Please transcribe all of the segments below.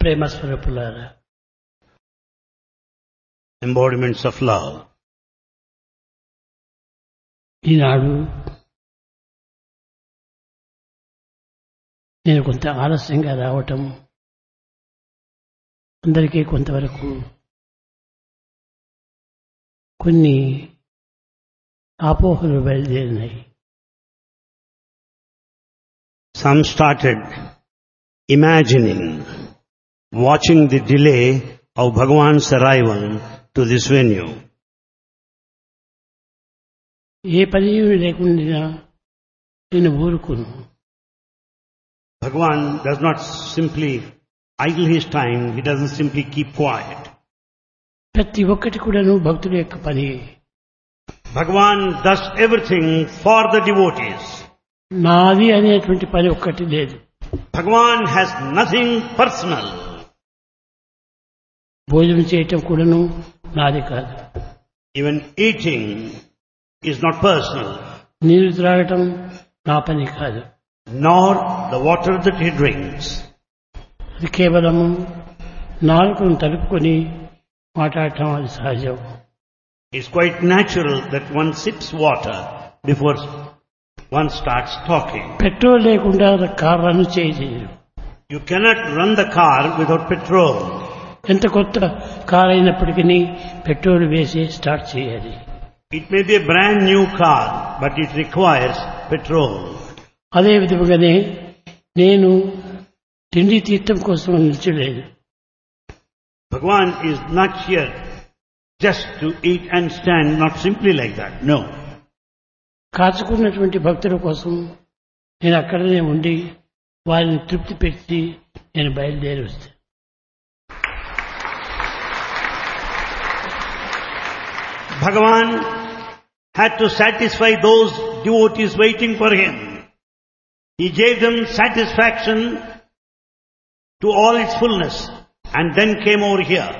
ప్రేమ స్వరూపులారా, embodiments of love. ఈనాడు నేను కొంత ఆలస్యంగా రావటం అందరికీ కొంతవరకు కొన్ని అపోహలు బయలుదేరినాయి. Some started imagining, watching the delay of Bhagavan's arrival to this venue. ఏ పని లేకుండా నేను ఊరుకును. Bhagavan does not simply idle his time, he doesn't simply keep quiet. ప్రతి ఒక్కటి కూడాను భక్తుల యొక్క పని. Bhagavan does everything for the devotees. నాది అనేటువంటి పని ఒక్కటి లేదు. Bhagavan has nothing personal. భోజనం చేయటం కూడాను నాది కాదు. Even eating is not personal. నీరు త్రాగటం నా పని కాదు. Nor the water that he drinks. అది కేవలము నాలుకను తలుపుకొని మాట్లాడటం అది సహజం. It's quite natural that one sips water before one starts talking. Petrol లేకుండా కార్ రన్ చేయలేదు. You cannot run the car without petrol. ఎంత కొత్త కార్ అయినప్పటికీ పెట్రోల్ వేసి స్టార్ట్ చేయాలి. It may be a brand new car, but it requires petrol. అదే విధముగానే నేను తిండి తీర్థం కోసం నిల్చలేదు. Bhagavan is not here just to eat and stand, not simply like that. No. కాచుకున్నటువంటి భక్తుల కోసం నేను అక్కడనే ఉండి వారిని తృప్తి పెట్టి నేను బయలుదేరి వస్తాను. Bhagavan had to satisfy those devotees waiting for him. He gave them satisfaction to all its fullness and then came over here.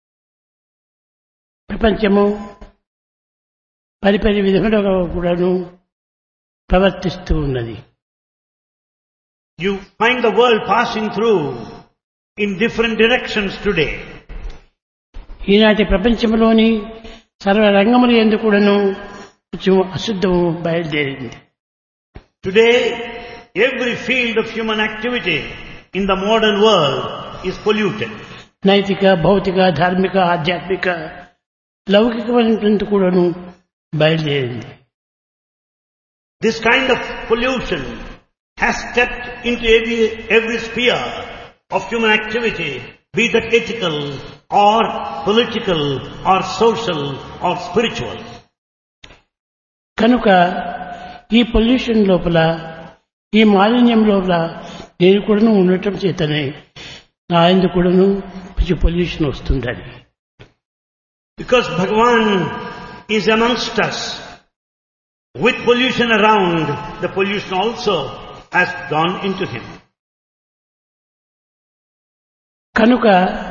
ప్రపంచము పరిపరి విధములుగా కూడాను ప్రవర్తిస్తూ ఉన్నది. You find the world passing through in different directions today. ఈనాటి ప్రపంచంలోని సర్వరంగములు యందు కూడాను కొంచెం అశుద్ధము బయలుదేరింది. Today, every field of human activity in the modern world is polluted. నైతిక, భౌతిక, ధార్మిక, ఆధ్యాత్మిక, లౌకికమైనటువంటి కూడాను బయలుదేరింది. This kind of pollution has stepped into every sphere of human activity, be that ethical or political or social or spiritual. కనుక ఈ pollution లోపల, ఈ మాలిన్యం లోపల నేను కూడాను ఉండటం చేతనే నా యందు కూడాను కొంచెం పొల్యూషన్ వస్తుందని. Because Bhagavan is amongst us, with pollution around, the pollution also has gone into him. కనుక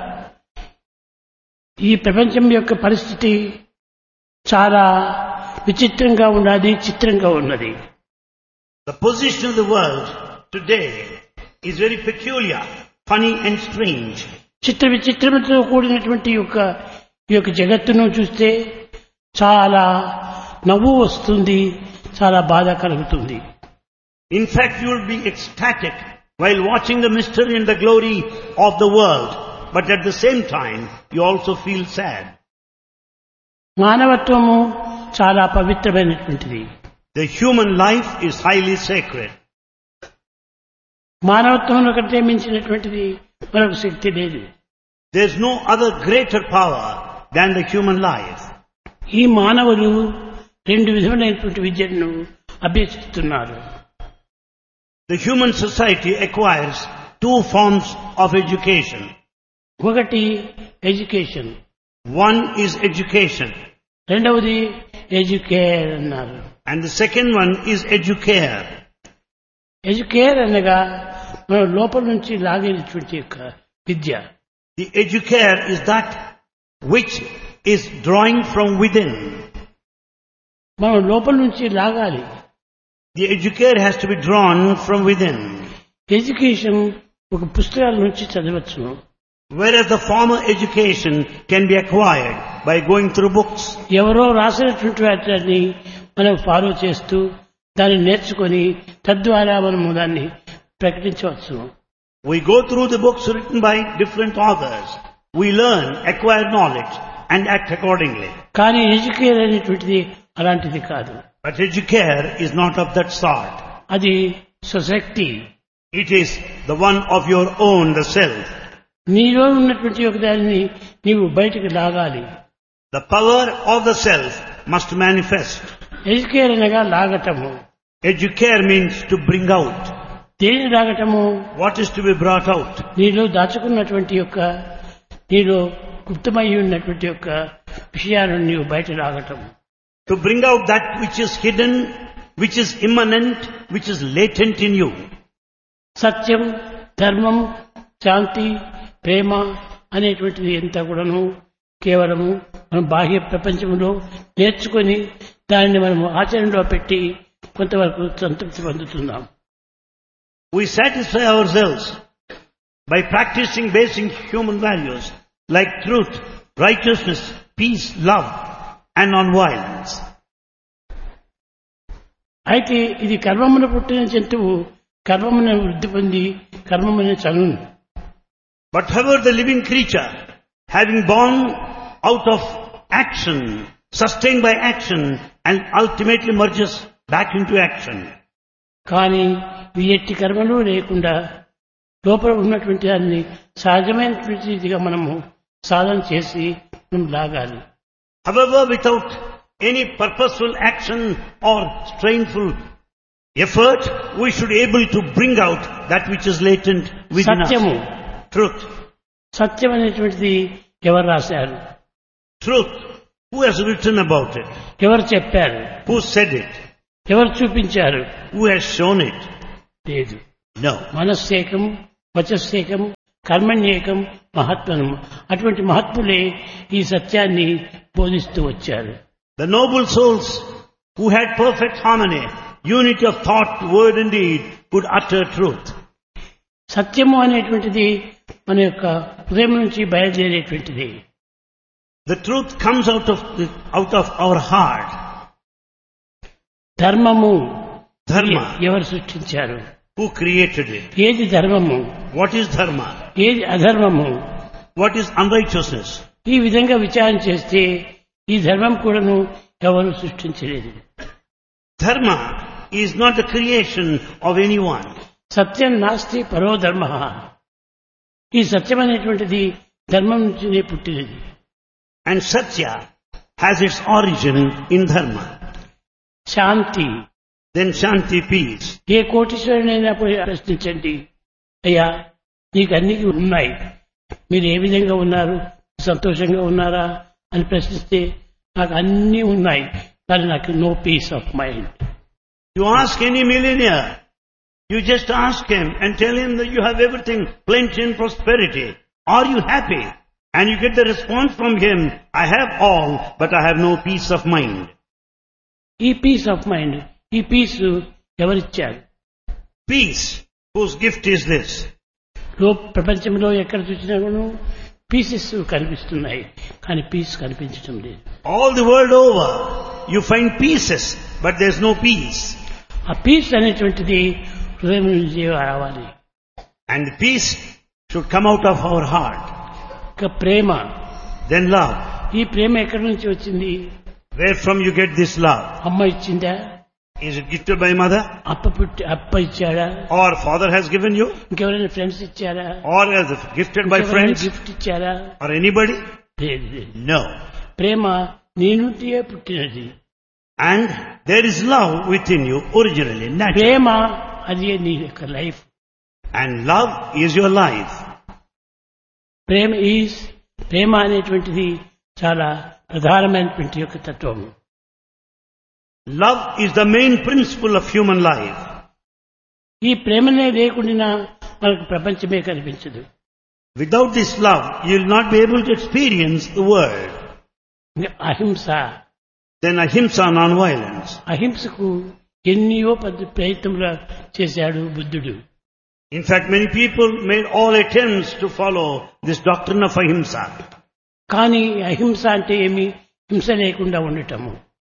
ఈ ప్రపంచం యొక్క పరిస్థితి చాలా విచిత్రంగా ఉన్నది, చిత్రంగా ఉన్నది. The position of the world today is very peculiar, funny and strange. చిత్ర విచిత్రముతో కూడినటువంటి ఈ యొక్క జగత్తును చూస్తే చాలా నవ్వు వస్తుంది, చాలా బాధ కలుగుతుంది. In fact, you will be ecstatic while watching the mystery and the glory of the world, but at the same time, you also feel sad. మానవత్వము చాలా పవిత్రమైనటువంటిది. The human life is highly sacred. మానవత్వంలో కంటే మించినటువంటిది మరొక శక్తి లేదు. There is no other greater power than the human life. ఈ మానవులు రెండు విధములైనటువంటి విద్యను అభ్యసిస్తున్నారు. The human society acquires two forms of education. ఒకటి ఎడ్యుకేషన్, One is education, రెండవది ఎడ్యుకేర్ అన్నారు. and the second one is educare. Educare అనగా మన లోపల నుంచి లాగేటువంటి యొక్క విద్య. The educare is that which is drawing from within. మనం లోపల నుంచి లాగాలి. The educare has to be drawn from within. Education ఒక పుస్తకాల నుంచి చదవచ్చును. Whereas the former education can be acquired by going through books. ఎవరో రాసినటువంటి వాటిని మనం ఫాలో చేస్తూ దాన్ని నేర్చుకొని తద్వారా మనము దాన్ని ప్రకటించవచ్చు. We go through the books written by different authors. We learn, acquire knowledge and act accordingly. కానీ ఎడ్యుకేర్ అనేటువంటిది అలాంటిది కాదు. But educare is not of that sort. అది స్వశక్తి. It is the one of your own, the self. నీలో ఉన్నటువంటి ఒక దానిని నీవు బయటకు లాగాలి. The power of the self must manifest. Educare అనగా లాగటము. Educare means to bring out. దేని లాగటము? What is to be brought out? నీలో దాచుకున్నటువంటి యొక్క నీలో గుప్తమై ఉన్నటువంటి యొక్క విషయాలను నీవు బయట లాగటం. To bring out that which is hidden, which is immanent, which is latent in you. సత్యం, ధర్మం, శాంతి, ప్రేమ అనేటువంటిది ఎంత కూడాను కేవలము మనం బాహ్య ప్రపంచంలో నేర్చుకొని దానిని మనము ఆచరణలో పెట్టి కొంతవరకు సంతృప్తి పొందుతున్నాం. We satisfy ourselves by practicing basic human values like truth, righteousness, peace, love and non-violence. అయితే ఇది కర్మమున పుట్టిన జంతువు కర్మమున వృద్ధి పొంది కర్మమున చనును. But however the living creature, having born out of action, sustained by action and ultimately merges back into action. కానీ ఈ ఎట్టి కర్మలు లేకుండా లోపల ఉన్నటువంటి దాన్ని సహజమైనటువంటి రీతిగా మనము సాధన చేసి మనం లాగాలి. However, without any purposeful action or strainful effort, we should be able to bring out that which is latent within సత్యము. us. Truth. సత్యం అనేటువంటిది ఎవరు రాశారు? Truth. Who has written about it? ఎవరు చెప్పారు? Who said it? ఎవరు చూపించారు? Who has shown it? లేదు. No. మనస్సేకం, వచస్సేకం, కర్మణ్యేకం, మహాత్మనం. అటువంటి మహాత్ములే ఈ సత్యాన్ని బోధిస్తూ వచ్చారు. The noble souls who had perfect harmony, unity of thought, word and deed, could utter truth. సత్యము అనేటువంటిది మన యొక్క హృదయం నుంచి బయలుదేరేటువంటిది. The truth comes out of our heart. ధర్మము Dharma. ఎవరు సృష్టించారు? Who created it? ఏది ధర్మము? What is dharma? ఏది అధర్మము? What is unrighteousness? ఈ విధంగా విచారణ చేస్తే ఈ ధర్మం కూడాను ఎవరు సృష్టించలేదు. Dharma is not the creation of anyone. సత్యం నాస్తి పరో ధర్మ. ఈ సత్యం అనేటువంటిది ధర్మం నుంచినే పుట్టినది. And Satya has its origin in dharma. Shanti. Then Shanti, peace. ఏ కోటీశ్వరునైనా పోయి ప్రశ్నించండి, అయ్యా నీకు అన్ని ఉన్నాయి, మీరు ఏ విధంగా ఉన్నారు, సంతోషంగా ఉన్నారా అని ప్రశ్నిస్తే నాకు అన్నీ ఉన్నాయి కానీ నాకు no piece of mind. You ask any millionaire, you just ask him and tell him that you have everything, plenty and prosperity. Are you happy? And you get the response from him, I have all, but I have no peace of mind. ఈ piece of mind, ఈ piece ఎవరిచ్చారు? Peace, whose gift is this? ప్రపంచంలో ఎక్కడ చూసినా కూడా pieces కనిపిస్తున్నాయి కానీ piece కనిపించడం లేదు. All the world over, you find pieces, but there's no peace. ఆ పీస్ అనేటువంటిది హృదయం నుంచి రావాలి. And the peace should come out of our heart. ఇక ప్రేమ. Then love. ఈ ప్రేమ ఎక్కడి నుంచి వచ్చింది? Where from you get this love? అమ్మ ఇచ్చిందా? Is it gifted by mother? అప్ప ఇచ్చాడా? Or father has given you? ఇంకెవరైనా ఫ్రెండ్స్ ఇచ్చారా? Or is it gifted by friends? Gift ఇచ్చారా? Or anybody? లేదు. No. ప్రేమ నీ నుండియే పుట్టినది. And there is love within you originally, naturally. ప్రేమ అది నీ యొక్క life. And love is your life. ప్రేమ అనేటువంటిది చాలా ప్రధానమైనటువంటి యొక్క తత్వం. Love is the main principle of human life. ఈ ప్రేమనే లేకుండా మనకు ప్రపంచమే కనిపించదు. Without this love, you will not be able to experience the world. అహింస. Then ahimsa, non-violence. అహింసకు ఎన్నో ప్రయత్నములు చేశాడు బుద్ధుడు. In fact, many people made all attempts to follow this doctrine of ahimsa. కానీ అహింస అంటే ఏమి? హింస లేకుండా ఉండటము.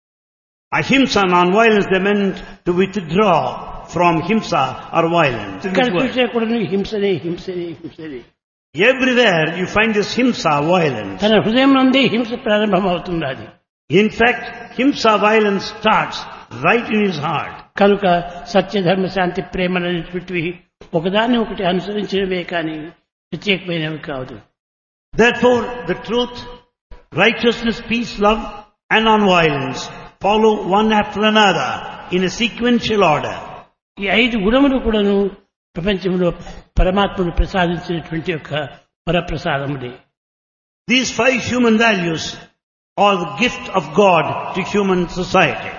Ahimsa, non-violence, they meant to withdraw from himsa or violence. ఇక్కడ చూసే కూడా హింసనే హింసనే హింసనే. Everywhere you find this himsa, violence. తన హృదయం నుండి హింస ప్రారంభమవుతున్నది. In fact, himsa, violence starts right in his heart. కనుక సత్య ధర్మ శాంతి ప్రేమలనేటువంటివి ఒకదాన్ని ఒకటి అనుసరించినవే కానీ ప్రత్యేకమైనవి కాదు. Therefore, the truth, righteousness, peace, love and non-violence follow one after another in a sequential order. ఈ 5 గుణములు కూడాను ప్రపంచంలో పరమాత్ముడు ప్రసాదించినటువంటి యొక్క వరప్రసాదములే. These 5 human values are the gift of God to human society.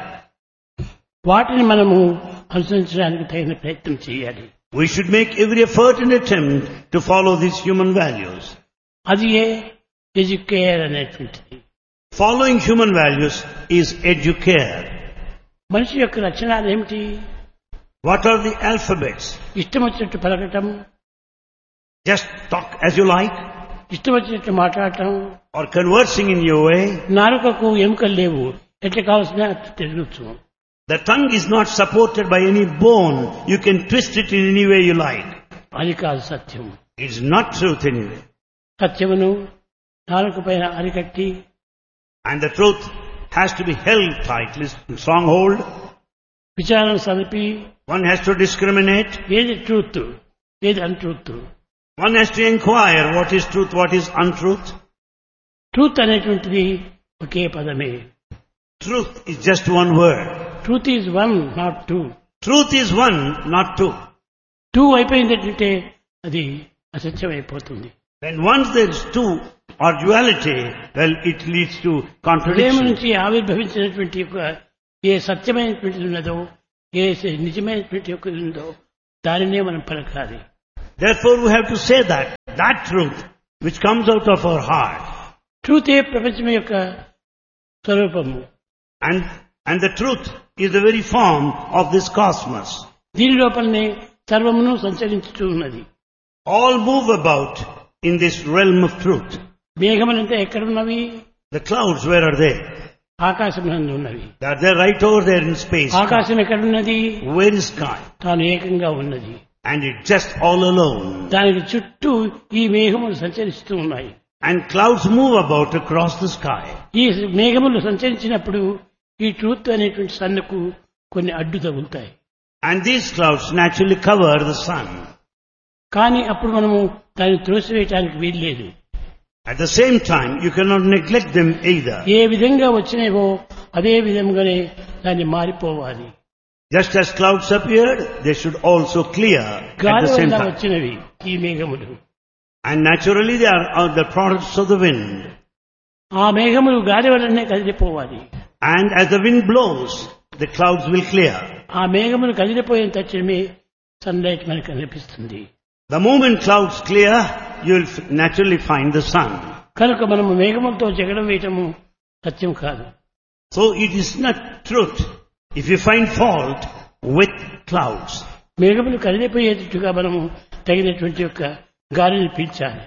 వాటిని మనము అనుసరించడానికి తగిన ప్రయత్నం చేయాలి. We should make every effort and attempt to follow these human values. అది ఎడ్యుకేర్ అనేటువంటిది. Following human values is educare. మనిషి యొక్క లక్షణాలు ఏమిటి? What are the alphabets? ఇష్టం వచ్చినట్టు పలకటం, Just talk as you like, ఇష్టం వచ్చినట్టు మాట్లాడటం, or conversing in your way. నాలుకకు ఎముకలు లేవు, ఎట్లా కావాల్సిన తిరగచ్చు. The tongue is not supported by any bone. You can twist it in any way you like. అది కాదు సత్యం. It's not truth anyway. సత్యమును నాలుక పైన అరికట్టి, And the truth has to be held tightly, stronghold. విచారణ సలిపి, One has to discriminate. ఏది truth ఏది untruth. One has to inquire what is truth, what is untruth. Truth అనేటువంటిది ఒకే పదమే. Truth is just one word. Truth is 1 not 2. Truth is one, not 2. 2 అయిపోయిందంటే అది అసత్యం అయిపోతుంది. Then once there is 2 or duality, well, it leads to హృదయం contradiction. నుంచి ఆవిర్భవించినటువంటి యొక్క ఏ సత్యమైనటువంటిది ఉన్నదో, ఏ నిజమైనటువంటి యొక్క ఉన్నదో దానినే మనం పలకాలి. Therefore we have to say that truth which comes out of our heart. ట్రూతే ప్రపంచం యొక్క స్వరూపము. And the truth is the very form of this cosmos. దీని లోపలనే సర్వమును సంచరించుతూ ఉన్నది. All move about in this realm of truth. మేఘములంతా ఎక్కడున్నవి? The clouds, where are they? ఆకాశమునందు ఉన్నవి. They're right over there in space. ఆకాశం ఎక్కడున్నది? Where is sky? తాను ఏకంగా ఉన్నది. And it's just all alone. దానికి చుట్టూ ఈ మేఘములు సంచరిస్తూ ఉన్నాయి. And clouds move about across the sky. ఈ మేఘములు సంచరించినప్పుడు ఈ ట్రూత్ అనేటువంటి సన్నుకు కొన్ని అడ్డు తగులుతాయి. And these clouds naturally cover the sun. కానీ అప్పుడు మనము దాన్ని త్రోసివేయటానికి వీల్లేదు. At the same time, you cannot neglect them either. ఏ విధంగా వచ్చినేవో అదే విధంగానే దాన్ని మారిపోవాలి. Just as clouds appeared, they should also clear at గాలి the same వల్ల time. వచ్చినవి ఈ మేఘములు. And naturally they are the products of the wind. ఆ మేఘములు గాలి వల్లనే కదిలిపోవాలి. And as the wind blows, the clouds will clear. ఆ మేఘములు కదిలిపోయిన తక్షణమే సన్లైట్ మనకు కనిపిస్తుంది. The moment clouds clear, you will naturally find the sun. కనుక మనము మేఘములతో జగడం వేయటము సత్యం కాదు. So it is not truth if you find fault with clouds. మేఘములు కదిలిపోయేటట్టుగా మనము తగినటువంటి యొక్క గాలిని పీల్చాలి.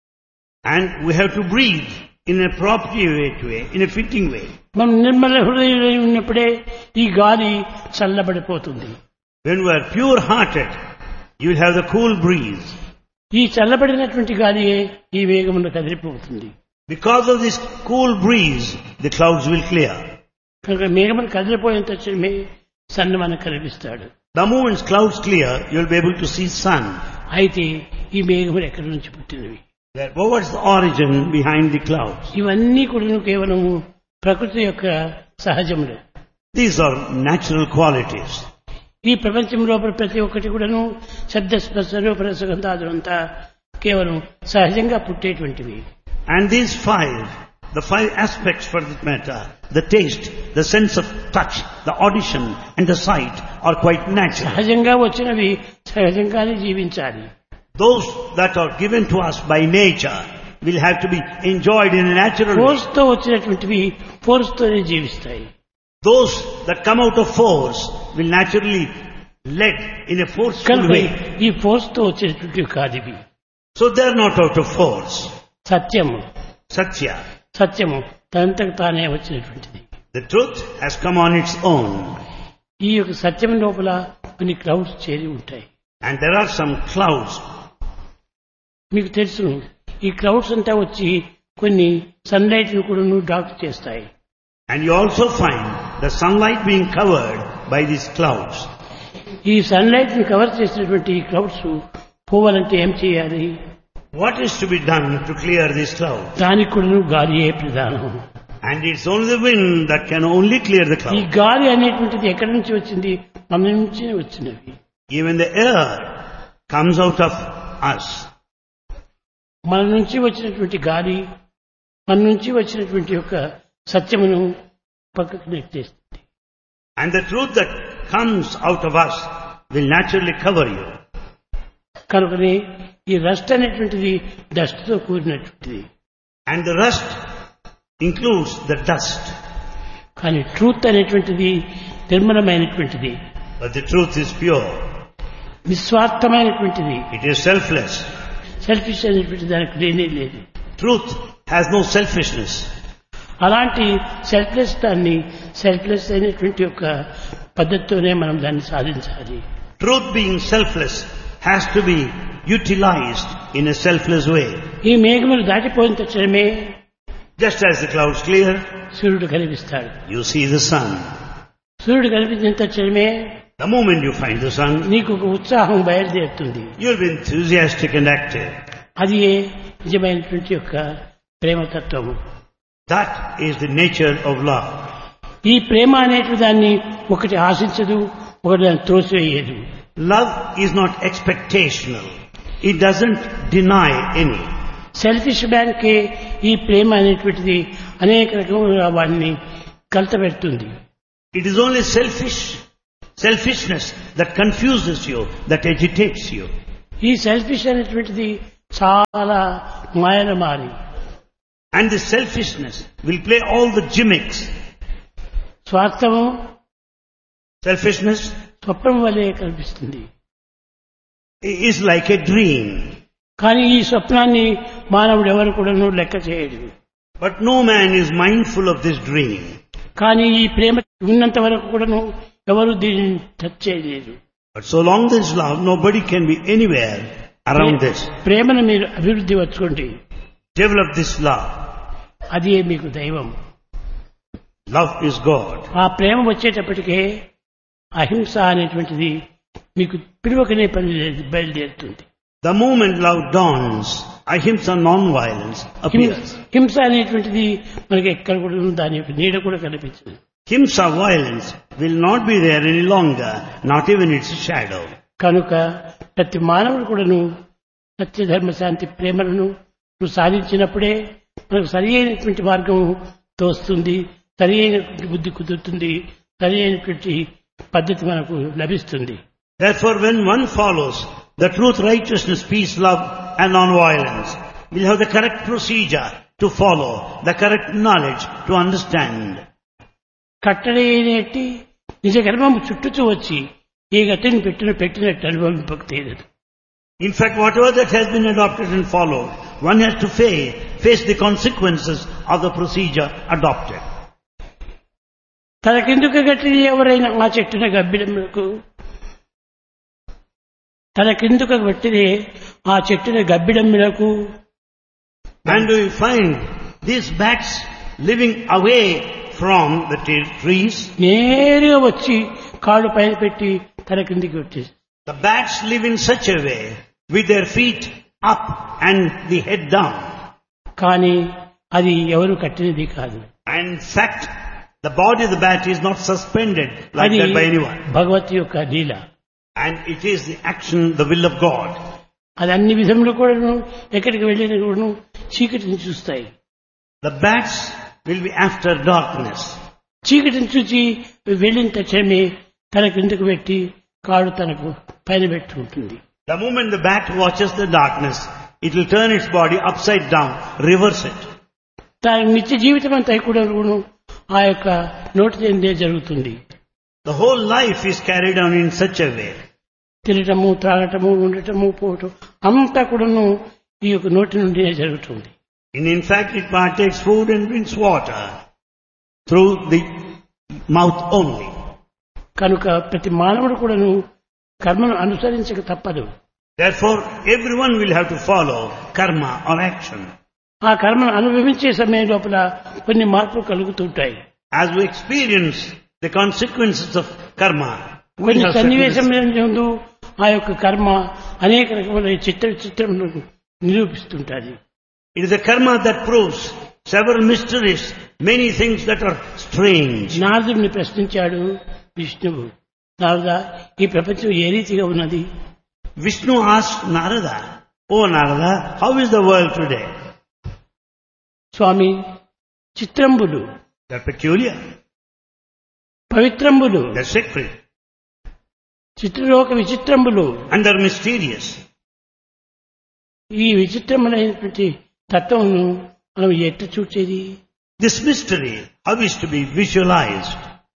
And we have to breathe in an appropriate way, in a fitting way. మనం నిర్మల హృదయులై ఉన్నప్పుడే ఈ గాలి చల్లబడిపోతుంది. When we are pure-hearted, you will have the cool breeze. ఈ చల్లబడినటువంటి గాలియే ఈ మేఘములు కదిలిపోతుంది. Because of this cool breeze, the clouds will clear. కనుక మేఘములు కదిలిపోయిన తక్షణమే సన్ను మనకు కనిపిస్తాడు. The moment clouds clear, you will be able to see sun. అయితే ఈ మేఘములు ఎక్కడి నుంచి పుట్టినవి? What's the origin behind the clouds? ఇవన్నీ కూడా కేవలం ప్రకృతి యొక్క సహజములు. These are natural qualities. ఈ ప్రపంచం లోపల ప్రతి ఒక్కటి కూడాను శబ్ద స్పర్శ రూప రసగంధాదులంతా కేవలం సహజంగా పుట్టేటువంటివి. And these the five aspects for that matter, the taste, the sense of touch, the audition and the sight are quite natural. సహజంగా వచ్చినవి సహజంగానే జీవించాలి. Those that are given to us by nature will have to be enjoyed in a natural way. Force తో వచ్చినటువంటివి force తోనే జీవిస్తాయి. Those that come out of force will naturally led in a forceful కనుక way. ఈ force తో వచ్చేటువంటివి కాదు ఇవి. So they are not out of force. సత్యము Satya. సత్యము తనంతకు తానే వచ్చినటువంటిది. The truth has come on its own. ఈ యొక్క సత్యం లోపల కొన్ని క్లౌడ్స్ చేరి ఉంటాయి. And there are some clouds. మీకు తెలుసు ఈ క్లౌడ్స్ అంతా వచ్చి కొన్ని సన్లైట్ ను కూడా డార్క్ చేస్తాయి. And you also find the sunlight being covered by these clouds. ఈ సన్లైట్ ని కవర్ చేసినటువంటి ఈ క్లౌడ్స్ పోవాలంటే ఏం చేయాలి? What is to be done to clear these clouds? దానికి కూడా గాలియే ప్రధానం. And it's only the wind that can only clear the ఈ clouds. గాలి అనేటువంటిది ఎక్కడి నుంచి వచ్చింది? మన నుంచి వచ్చినవి. Even the air comes out of us. మన నుంచి వచ్చినటువంటి గాలి మన నుంచి వచ్చినటువంటి యొక్క సత్యమును పక్కకు నెట్టేస్తుంది. And the truth that comes out of us will naturally cover you. కనుకనే ఈ రస్ట్ అనేటువంటిది డస్ట్ తో కూడినటువంటిది. And the rust includes the dust. కానీ ట్రూత్ అనేటువంటిది నిర్మలమైనటువంటిది, But the truth is pure. నిస్వార్థమైనటువంటిది. It is selfless. Selfish అనేటువంటి దానికి లేనే లేదు. Truth has no selfishness. అలాంటి సెల్ఫ్లెస్ దాన్ని సెల్ఫ్లెస్ అయినటువంటి యొక్క పద్ధతితోనే మనం దాన్ని సాధించాలి. Truth being selfless has to be utilized in a selfless way. ఈ మేఘములు దాటిపోయిన తక్షణమే Just as the clouds clear, సూర్యుడు కనిపిస్తాడు. you see the sun. సూర్యుడు కనిపించిన తక్షణమే The moment you find the sun, నీకు ఒక ఉత్సాహం బయలుదేరుతుంది. you'll be enthusiastic and active. అది నిజమైనటువంటి యొక్క ప్రేమతత్వము. That is the nature of love. ఈ ప్రేమ అనేటువంటి దాన్ని ఒకటి ఆశించదు, ఒకటి దాన్ని త్రోసివేయదు. Love is not expectational. It doesn't deny any. Selfish మ్యాన్కే ఈ ప్రేమ అనేటువంటిది అనేక రకములుగా వాడిని కలతపెడుతుంది. It is only selfishness that confuses you, that agitates you. ఈ సెల్ఫిష్ అనేటువంటిది చాలా మాయనమారి. And the selfishness will play all the gimmicks. స్వార్థము Selfishness స్వప్నం వలె కనిపిస్తుంది. is like a dream. కానీ ఈ స్వప్నాన్ని మానవుడు ఎవరు కూడాను లెక్క చేయడు. But no man is mindful of this dream. కానీ ఈ ప్రేమ ఉన్నంత వరకు కూడాను ఎవరు దీనిని టచ్ చేయలేరు. But so long there is love, nobody can be anywhere around this. ప్రేమను మీరు అభివృద్ధి వచ్చుకోండి. Develop this love. అదే మీకు దైవం. Love is God. ఆ ప్రేమ వచ్చేటప్పటికే అహింస అనేటువంటిది మీకు పిలువకనే బయలుదేరుతుంది. The moment love dawns, ahimsa, non-violence, appears. హింస అనేటువంటిది మనకి ఎక్కడ కూడా దాని యొక్క నీడ కూడా కనిపించదు. Himsa, violence, will not be there any longer, not even its shadow. కనుక ప్రతి మానవుడు కూడాను సత్య ధర్మ శాంతి ప్రేమలను నువ్వు సాధించినప్పుడే మనకు సరి అయినటువంటి మార్గం తోస్తుంది, సరి అయినటువంటి బుద్ధి కుదురుతుంది, సరి అయినటువంటి పద్ధతి మనకు లభిస్తుంది. Therefore, when one follows the truth, righteousness, peace, love and non-violence, we'll have the correct procedure to follow, the correct knowledge to understand. కట్టడి అయినట్టి నిజ గర్భము చుట్టూచూ వచ్చి ఏ గతిని పెట్టినట్టు అనుభవింపలేదు. In fact, whatever that has been adopted and followed, one has to face the consequences of the procedure adopted. తనకెందుకు గట్టిది ఎవరైనా ఆ చెట్టున గబ్బిడములకు తనకెందుకు గట్టిది ఆ చెట్టున గబ్బిడములకు. And we find these bats living away from the trees. నేరుగా వచ్చి కాళ్ళు పైన పెట్టి తన కిందికి వచ్చేసి The bats live in such a way with their feet up and the head down. కానీ అది ఎవరు కట్టినది కాదు. And in fact, the body of the bat is not suspended like అది that by anyone. భగవతి యొక్క లీల. And it is the action, the will of God. అది అన్ని విధములు కూడాను ఎక్కడికి వెళ్ళిన కూడాను చీకటిని చూస్తాయి. The bats will be after darkness. చీకటిని చూసి వెళ్ళిన తక్షణమే తన కిందకు పెట్టి కాడు తనకు పైన పెట్టుకుంటుంది. The moment the bat watches the darkness, it will turn its body upside down, reverse it. దాని నిత్య జీవితం అంతా కూడా ఆ యొక్క నోటి చెందే జరుగుతుంది. The whole life is carried on in such a way. తినటము, త్రాగటము, ఉండటము, పోవటం అంతా కూడాను ఈ యొక్క నోటి నుండినే జరుగుతుంది. In fact, it partakes food and drinks water through the mouth only. కనుక ప్రతి మానవుడు కూడాను కర్మను అనుసరించక తప్పదు. Therefore, everyone will have to follow karma or action. ఆ కర్మను అనుభవించే సమయం లోపల కొన్ని మార్పులు కలుగుతుంటాయి. As we experience the consequences of karma, we కొన్ని have సన్నివేశంలో ఆ యొక్క కర్మ అనేక రకమైన చిత్రములను నిరూపిస్తుంటారు. it is a karma that proves several mysteries, many things that are strange. నారదుడిని ప్రశ్నించాడు విష్ణువు, నారదా, ఈ ప్రపంచం ఏ రీతిగా ఉన్నది? Vishnu asked Narada, "Oh Narada, how is the world today?" Swamy, చిత్రంబులు, They're peculiar, పవిత్రంబులు, they're sacred, చిత్రలోక విచిత్రంబులు. and they're mysterious. ఈ విచిత్రమైనటువంటి తత్వమును మనం ఎట్లా చూచేది? This mystery, how is to be visualized?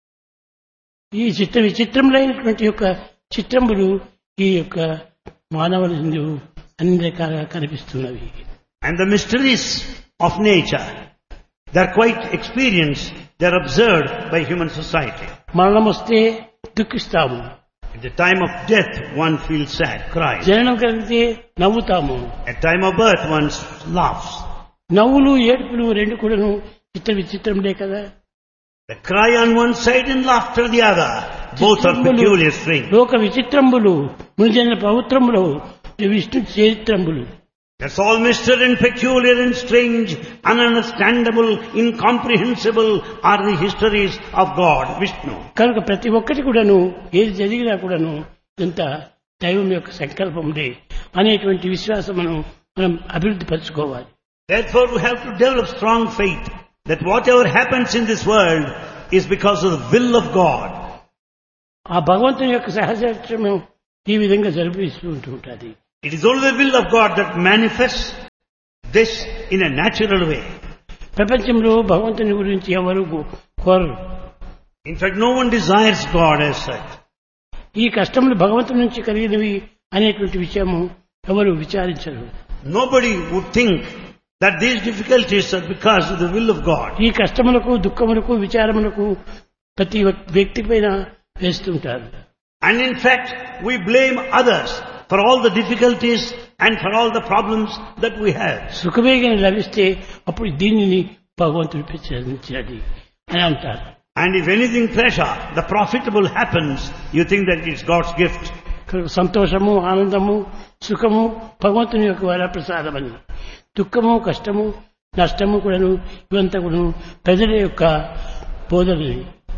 ఈ విచిత్రములైనటువంటి యొక్క చిత్రంబులు ఈ యొక్క మానవుల యందు అన్ని రకాలుగా కనిపిస్తున్నవి. And the mysteries of nature, they're quite experienced, they're observed by human society. మరణం వస్తే దుఃఖిస్తాము, At the time of death, one feels sad, cries. జననం కలిగితే నవ్వుతాము. At time of birth, one laughs. నవ్వులు ఏడుపులు రెండు కూడాను విచిత్రములే కదా. The cry on one side and laughter the other. Both are peculiar strange. లోక విచిత్రంబులు, మునిజన పవిత్రములు, Vishnu చరిత్రంబులు. That's all mystery and peculiar and strange, ununderstandable, incomprehensible are the histories of God, Vishnu. కనుక ప్రతి ఒక్కటి కూడాను ఏది జరిగినా కూడాను ఇంత దైవం యొక్క సంకల్పములే అనేటువంటి విశ్వాసం మనం అభివృద్ధి పరచుకోవాలి. Therefore we have to develop strong faith that whatever happens in this world is because of the will of God. ఆ భగవంతుని యొక్క సహచర్యము ఈ విధంగా జరిపిస్తూ ఉంటుంది. It is only the will of God that manifests this in a natural way. ప్రపంచంలో భగవంతుని గురించి ఎవరు కోరరు. In fact, no one desires God as such. ఈ కష్టములు భగవంతుని నుంచి కలిగినవి అనేటువంటి విషయము ఎవరు విచారించరు. Nobody would think that these difficulties are because of the will of God. ఈ కష్టములకు, దుఃఖములకు, విచారములకు ప్రతి వ్యక్తి పైన వేస్తుంటారు. And in fact, we blame others for all the difficulties and for all the problems that we have. సుఖవేగం లభిస్తే అప్పుడు దీనిని భగవంతుడు ప్రసాదించాడు అని అంటారు. And if anything pleasure, the profitable happens, you think that it's God's gift. సంతోషము, ఆనందము, సుఖము భగవంతుని యొక్క వరప్రసాదమని, దుఃఖము, కష్టము, నష్టము కూడాను ఇవంతా కూడాను ప్రజల యొక్క బోధనని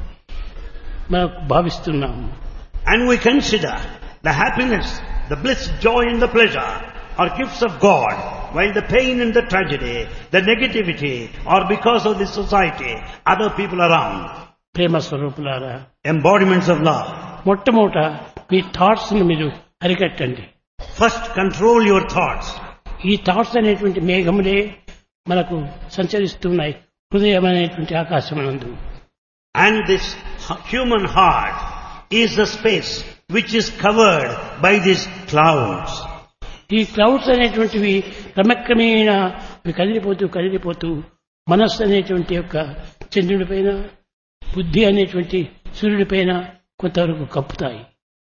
మనం భావిస్తున్నాము. And we consider the happiness, the bliss, joy and the pleasure are gifts of God, while the pain and the tragedy, the negativity are because of this society, other people around. ప్రేమ స్వరూపులారా, Embodiments of love. మొట్టమొదట మీ thoughts ను మీరు అరికట్టండి. First control your thoughts. ఈ thoughts అనేటువంటి మేఘములే మనకు సంచరిస్తున్నాయి హృదయం అనేటువంటి ఆకాశమనందు. And this human heart is the space which is covered by these clouds. ఈ క్లౌడ్స్ అనేటువంటివి క్రమక్రమేణ కదిలిపోతూ మనస్సు అనేటువంటి యొక్క చంద్రుడి పైన, బుద్ధి అనేటువంటి సూర్యుడి పైన కొంతవరకు కప్పుతాయి.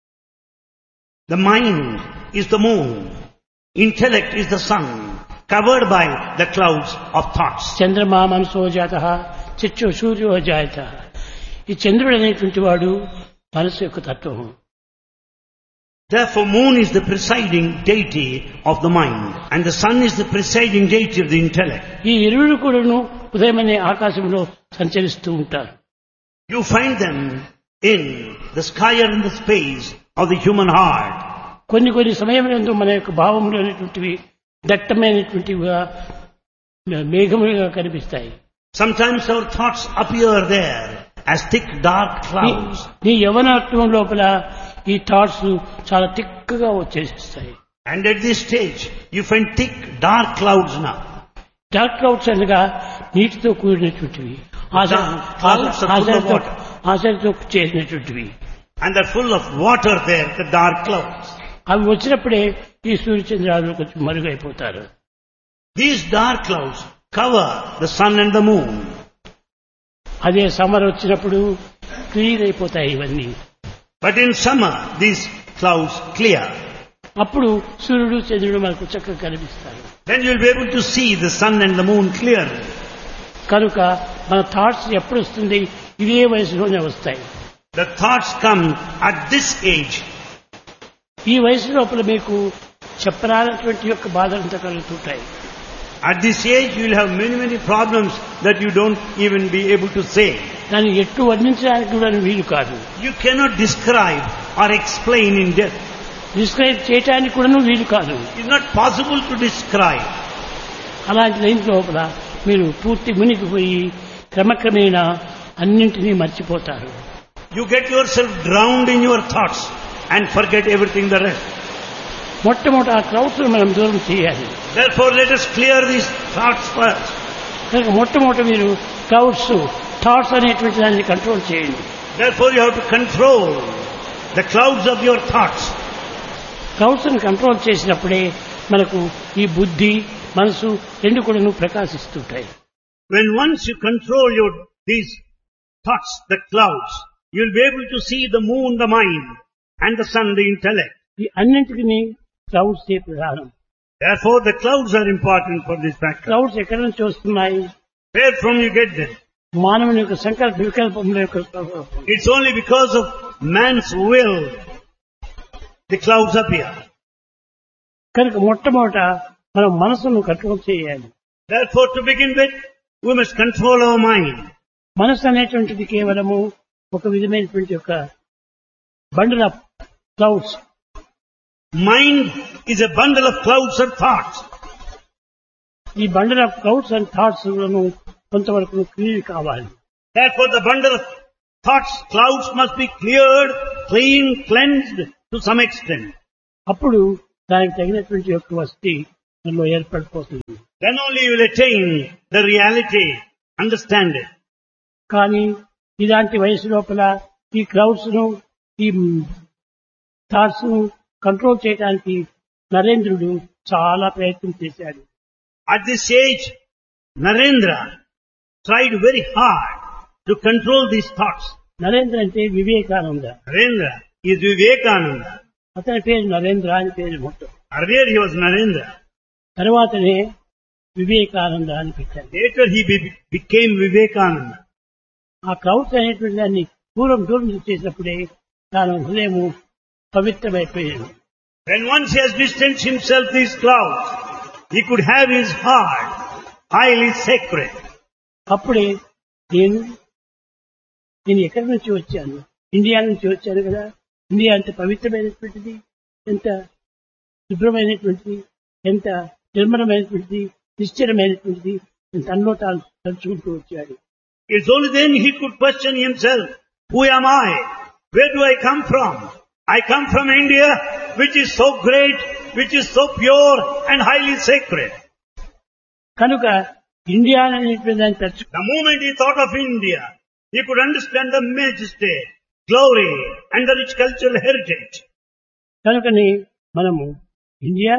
The mind is the moon. Intellect is the sun, covered by the clouds of thoughts. చంద్రమా మనసో జాతః చక్షు సూర్యో జాయతః. ఈ చంద్రుడు అనేటువంటి వాడు మనసు యొక్క తత్వము. Therefore, moon is the presiding deity of the mind, and the sun is the presiding deity of the intellect. ఈ ఇరువురు కూడాను ఉదయం అనే ఆకాశంలో సంచరిస్తూ ఉంటారు. You find them in the sky or in the space of the human heart. కొన్ని సమయంలో మన యొక్క భావములు అనేటువంటివి దట్టమైనటువంటివిగా మేఘములుగా కనిపిస్తాయి. Sometimes our thoughts appear there as thick dark clouds. నీ యవనత్వం లోపల ఈ థాట్స్ చాలా థిక్గా వచ్చేస్తాయి. And at this stage, you find thick dark clouds now. Dark clouds అనగా నీటితో కూడినటువంటివి, Clouds are full of water. ఆశలతో చేసినటువంటివి. And they're full of water there, the dark clouds. అవి వచ్చినప్పుడే ఈ సూర్యచంద్రాలు కొంచెం మరుగైపోతారు. These dark clouds cover the sun and the moon. అదే summer వచ్చినప్పుడు clean అయిపోతాయి ఇవన్నీ. But in summer, these clouds clear. అప్పుడు సూర్యుడు చంద్రుడు మనకు చక్కగా కనిపిస్తారు. Then you will be able to see the sun and the moon clearly. కనుక మన థాట్స్ ఎప్పుడు వస్తుంది, ఇదే వయసులోనే వస్తాయి. The thoughts come at this age. ఈ వయసు లోపల మీకు చెప్పరానటువంటి యొక్క బాధలంతా కలుగుతుంటాయి. At this age you will have many problems that you don't even be able to say. దాన్ని ఎట్టు వర్ణించడానికి కూడా వీలు కాదు. You cannot describe or explain in depth. Describe చేయడానికి కూడా వీలు కాదు. It is not possible to describe. అలాంటి లైన్ లోపల మీరు పూర్తి మునిగిపోయి క్రమక్రమేణా అన్నింటినీ మర్చిపోతారు. You get yourself drowned in your thoughts and forget everything the rest. మొట్టమొదటి ఆ క్రౌడ్స్ మనం దూరం చేయాలి. Therefore let us clear these thoughts first. కనుక మొట్టమొదటి మీరు క్రౌడ్స్ థాట్స్ అనేటువంటి దాన్ని కంట్రోల్ చేయండి. Therefore you have to control the clouds of your thoughts. Crowds ని కంట్రోల్ చేసినప్పుడే మనకు ఈ బుద్ధి మనసు రెండు కూడా ప్రకాశిస్తుంటాయి. When once you control these thoughts, the clouds, you will be able to see the moon, the mind, and the sun, the intellect. ఈ అన్నింటికి క్రౌడ్స్ ప్రధానం. Therefore the clouds are important for this factor. Crowds ఎక్కడి నుంచి వస్తున్నాయి? Where from you get them? మానవుని యొక్క సంకల్ప వికల్పంలో యొక్క ప్రభావం. It's only because of man's will the clouds appear. కనుక మొట్టమొదట మనం మనసును కంట్రోల్ చేయాలి. Therefore to begin with, we must control our mind. మనసు అనేటువంటిది కేవలము ఒక విధమైనటువంటి యొక్క bundle of clouds. Mind is a bundle of clouds and thoughts. ఈ bundle of clouds and thoughts కొంతవరకు క్లియర్ కావాలి. Therefore the bundle of thoughts, clouds must be cleared, clean, cleansed to some extent. అప్పుడు దానికి తగినటువంటి యొక్క వసతి మనలో ఏర్పడిపోతుంది. Then only you will attain the reality, understand it. కానీ ఇలాంటి వయసు లోపల ఈ క్రౌడ్స్ ను ఈ థాట్స్ ను కంట్రోల్ చేయడానికి నరేంద్రుడు చాలా ప్రయత్నం చేశాడు. At this age, Narendra tried very hard to control these thoughts. Narendra అంటే వివేకానంద. Narendra is Vivekananda. అతని పేరు నరేంద్ర అని పేరు మొత్తం. Earlier he was Narendra. తర్వాతనే వివేకానంద అని పెట్టారు. Later he became Vivekananda. ఆ క్రౌడ్స్ అనేటువంటి దాన్ని దూరం చేసినప్పుడే తాను హృదయము పవిత్రమైపోయాడు. When once he has distanced himself these clouds, he could have his heart highly sacred. అప్పుడే నేను ఎక్కడి నుంచి వచ్చాను? ఇండియా నుంచి వచ్చాను కదా. ఇండియా ఎంత పవిత్రమైనటువంటిది, ఎంత శుభ్రమైనటువంటిది, ఎంత నిర్మలమైనటువంటిది, నిశ్చలమైనటువంటిది తనలో తాను తలుచుకుంటూ వచ్చాడు. It's only then he could question himself, who am I? Where do I come from? I come from India, which is so great, which is so pure and highly sacred. కనుక India అనేటువంటి దాన్ని తలుచుకుంటూ The moment he thought of India, he could understand the majesty, glory and the rich cultural heritage. కనుకని మనము India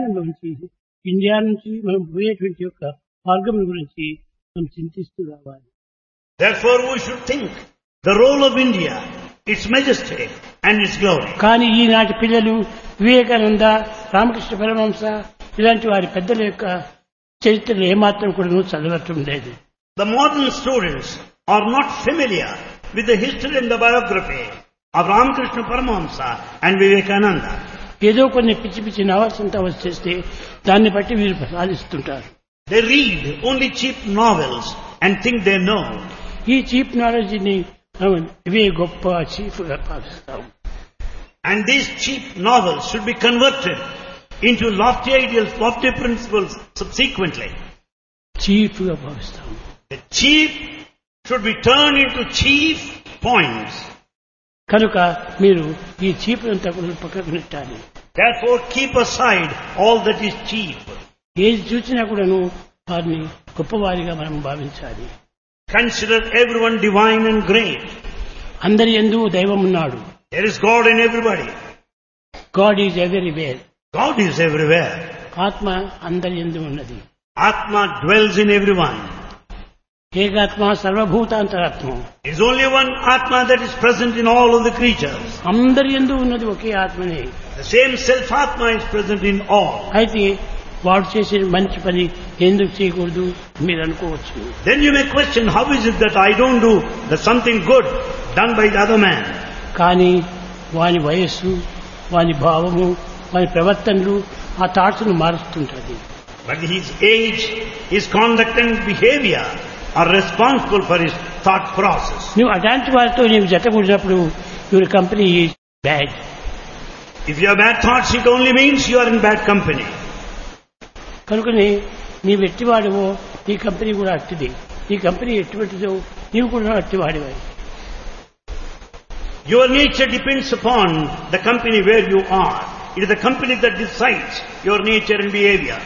నుంచి మనం పోయేటువంటి యొక్క మార్గం గురించి మనం చింతిస్తూ రావాలి. Therefore we should think the role of India, its majesty and its glory. కానీ ఈనాటి పిల్లలు వివేకానంద, రామకృష్ణ పరమహంస ఇలాంటి వారి పెద్దల యొక్క చరిత్రలు ఏమాత్రం కూడా చదవటం లేదు. The modern students are not familiar with the history and the biography of Ramakrishna Paramahamsa and Vivekananda. ఏదో కొన్ని పిచ్చి నవల్స్ అంతా వచ్చేస్తే దాన్ని బట్టి వీరు సాధిస్తుంటారు. They read only cheap novels and think they know. ఈ చీప్ నాలెడ్జ్ ని ఇవే గొప్ప చీఫ్ గా భావిస్తాం. And these cheap novels should be converted into lofty ideals, lofty principles subsequently. Chief గా భావిస్తాం. The cheap should be turned into chief points. కనుక మీరు ఈ చీప్ అంతా కూడా పక్కకు నెట్టాలి. Therefore keep aside all that is cheap. ఏది చూసినా కూడాను వారిని గొప్పవారిగా మనం భావించాలి. Consider everyone divine and great. అందరి యందు దైవం ఉన్నాడు. There is God in everybody. God is everywhere. God is everywhere. ఆత్మ అందరి యందు ఉన్నది. Atma dwells in everyone. ఏకాత్మ సర్వభూతాంతరాత్మ. It is only one Atma that is present in all of the creatures. అందరి యందు ఉన్నది ఒకే ఆత్మనే. The same self-Atma is present in all. అయితే వాడు చేసే మంచి పని ఎందుకు చేయకూడదు మీరు అనుకోవచ్చు. Then you may question, how is it that I don't do something good done by the other man? కానీ వాని వయస్సు, వాని భావము, వాని ప్రవర్తనలు ఆ థాట్స్ను మారుస్తుంటుంది. But his age, his conduct and behavior are responsible for his thought process. నువ్వు అలాంటి వారితో నీవు జతకూడినప్పుడు your company is bad. If you have bad thoughts, it only means you are in bad company. కనుకనే నీవు ఎట్టివాడివో నీ కంపెనీ కూడా అట్టిది. నీ company ఎటువంటిదో నీవు కూడా అట్టివాడివే. Your nature depends upon the company where you are. It is the company that decides your nature and behavior.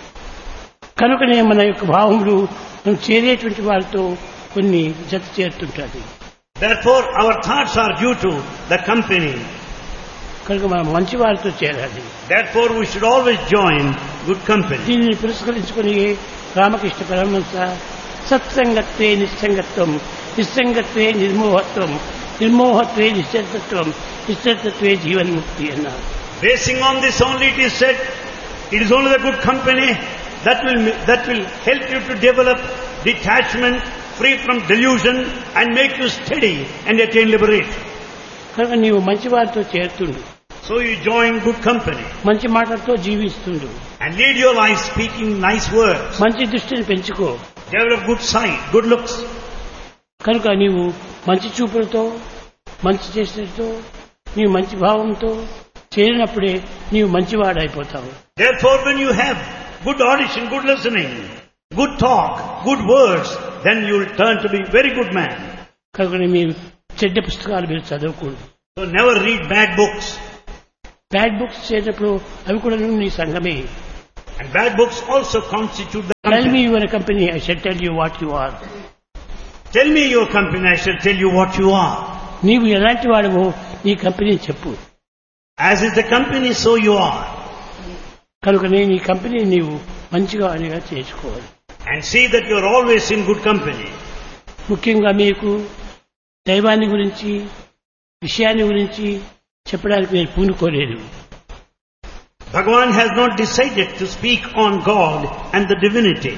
కనుకనే మన యొక్క భావములు మనం చేరేటువంటి వారితో కొన్ని జత చేరుతుంటుంది. Therefore, our thoughts are due to the company. కనుక మనం మంచి వారితో చేరాలి. Therefore, we should always join good company. దీనిని పురస్కరించుకుని రామకృష్ణ పరమహంస సత్సంగత్వే నిస్సంగత్వం, నిస్సంగత్వే నిర్మోహత్వం, నిర్మోహత్వే నిశ్చలతత్వం, నిశ్చలతత్వే జీవన్ముక్తి అన్నారు. Basing on this only, it is said, it is only the good company that will help you to develop detachment, free from delusion, and make you steady and attain liberation. కనుక నీవు మంచి వారితో చేరుతుండు. So you join good company. మంచి మాటలతో జీవిస్తుండు. And lead your life speaking nice words. మంచి దృష్టిని పెంచుకో. Develop good sight, good looks. కనుక నీవు మంచి చూపులతో, మంచి చేసినతో, నీవు మంచి భావంతో చేరినప్పుడే నీవు మంచివాడైపోతావు. Therefore, when you have good audition, good listening, good talk, good words, then you will turn to be very good man. కనుక మీరు చెడ్డ పుస్తకాలు మీరు చదవకూడదు. So never read bad books. Bad books చేసినప్పుడు అవి కూడా నీ సంఘమే. And bad books also constitute the Tell me company. your company, I shall tell you what you are. Tell me your company, I shall tell you what you are. నీవు ఎలాంటి వాడవో నీ company చెప్పు. As is the company, so you are. కనుకనే నీ company నీవు మంచిగా అనిగా చేసుకోవాలి. And see that you are always in good company. ముఖ్యంగా మీకు దైవాన్ని గురించి, విషయాన్ని గురించి చెప్పడానికి నేను పూనుకోలేదు. Bhagavan has not decided to speak on God and the divinity.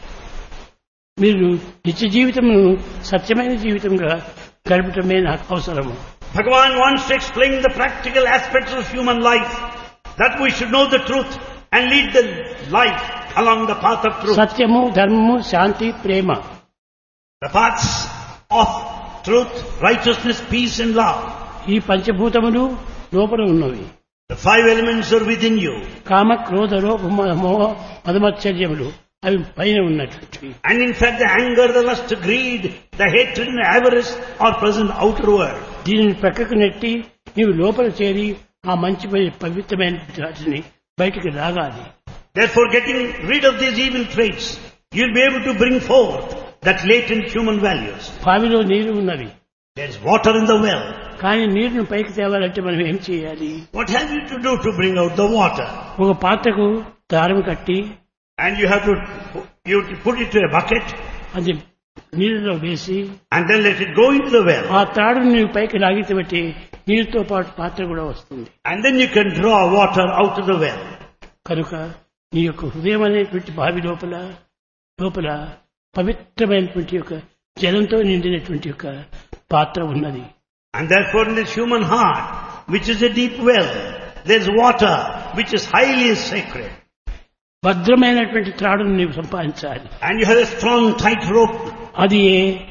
మీరు నిత్య జీవితమును సత్యమైన జీవితంగా గడపటమే నాకు అవసరము. Bhagavan wants to explain the practical aspects of human life, that we should know the truth and lead the life along the path of truth. సత్యము, ధర్మము, శాంతి, ప్రేమ. The paths of truth, righteousness, peace and love. ఈ పంచభూతములు లోపల ఉన్నవి. The five elements are within you. కామ, క్రోధ, లోభ, మోహ, మదమత్సర్యములు అవి పైన ఉన్నటువంటివి. And in fact, the anger, the lust, greed, the hatred and avarice are present outward. దీనిని ప్రక్కకు నెట్టి నీవు లోపల చేరి ఆ మంచి పవిత్రమైన వాటిని బయటికి రాగాలి. Therefore, getting rid of these evil traits, you'll be able to bring forth that latent human values. బావిలో నీరు ఉన్నవి. There is water in the well. కానీ నీరును పైకి తేవాలంటే మనం ఏం చేయాలి? What have you to do to bring out the water? ఒక పాత్రకు దారం కట్టి And you have to put it to a bucket అది నీరులో వేసి and then let it go into the well. ఆ తాడును నీవు పైకి లాగితే బట్టి నీరుతో పాటు పాత్ర కూడా వస్తుంది. And then you can draw water out of the well. కనుక నీ యొక్క హృదయం అనేటువంటి బావి లోపల పవిత్రమైనటువంటి యొక్క జలంతో నిండినటువంటి యొక్క పాత్ర ఉన్నది. And therefore in this human heart, which is a deep well, there is water which is highly sacred. భద్రమైనటువంటి త్రాడును నీవు సంపాదించాలి. And you have a strong tight rope. అది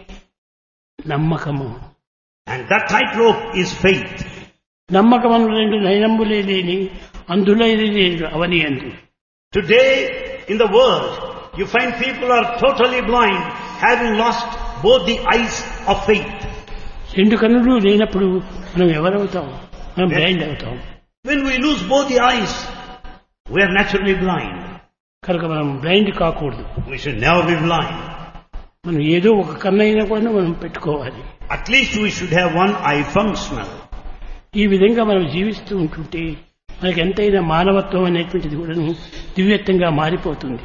నమ్మకము. And that tight rope is faith. నమ్మకము రెండు నయనంబులే లేని అందులైన అవని అందు. Today in the world, you find people are totally blind, having lost both the eyes of faith. రెండు కన్నులు లేనప్పుడు మనం ఎవరవుతాం? మనం బ్లైండ్ అవుతాం. When we lose both the eyes, we are naturally blind. కనుక మనం బ్లైండ్ కాకూడదు. We should never be blind. మనం ఏదో ఒక కన్నైనా కూడా మనం పెట్టుకోవాలి. At least we should have one eye functional. ఈ విధంగా మనం జీవిస్తూ ఉంటుంటే మనకి ఎంతైనా మానవత్వం అనేటువంటిది కూడా దివ్యత్వంగా మారిపోతుంది.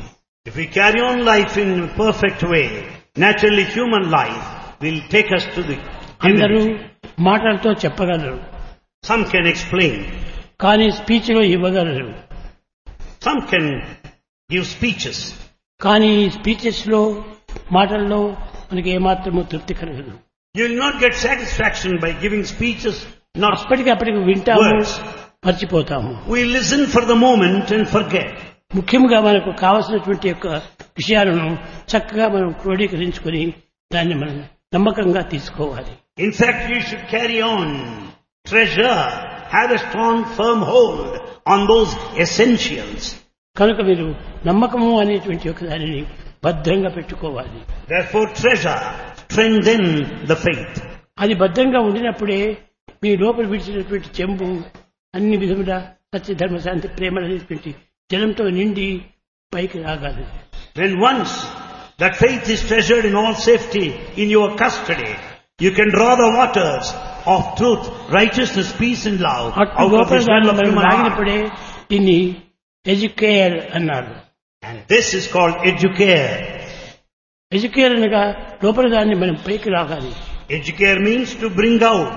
If we carry on life in a perfect way, naturally human life will take us to the అందరూ divinity. మాటలతో చెప్పగలరు, Some can explain, కానీ స్పీచ్లో ఇవ్వగలరు. some can give speeches, కానీ ఈ స్పీచెస్లో మాటల్లో మనకి ఏమాత్రమూ తృప్తి కలగదు. you will not get satisfaction by giving speeches, not అప్పటికప్పటికి వింటాము, words. మర్చిపోతాము. We listen for the moment and forget. ముఖ్యంగా మనకు కావలసినటువంటి యొక్క విషయాలను చక్కగా మనం క్రోడీకరించుకొని దాన్ని మనం నమ్మకంగా తీసుకోవాలి. In fact, you should carry on, treasure, have a strong, firm hold on those essentials. కనుక మీరు నమ్మకము అనేటువంటి ఒక దానిని భద్రంగా పెట్టుకోవాలి. Therefore, treasure, strengthen the faith. అది భద్రంగా ఉండినప్పుడే మీ లోపల విడిచినటువంటి చెంబు అన్ని విధముల సత్య ధర్మ శాంతి ప్రేమ అనేటువంటి జలంతో నిండి పైకి రాగాలి. When once that faith is treasured in all safety in your custody, you can draw the waters of truth, righteousness, peace and love అటు out of లోపల this well దాన్ని of మనం human heart. లాగినప్పుడే దీన్ని ఎడ్యుకేర్ అన్నారు. And this is called educare. Educare అనగా లోపల దాన్ని మనం పైకి రాగాలి. Educare means to bring out.